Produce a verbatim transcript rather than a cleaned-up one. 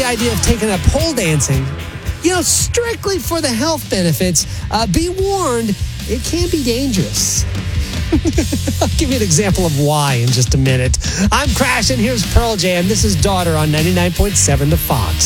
idea of taking up pole dancing, you know, strictly for the health benefits, uh, be warned, it can be dangerous. I'll give you an example of why in just a minute. I'm Crash, and here's Pearl Jam. This is Daughter on ninety-nine point seven The Fox.